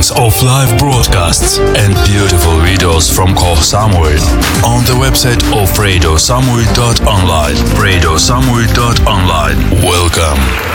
recordings of live broadcasts and beautiful videos from Koh Samui on the website of radiosamui.online. Radiosamui.online. Welcome.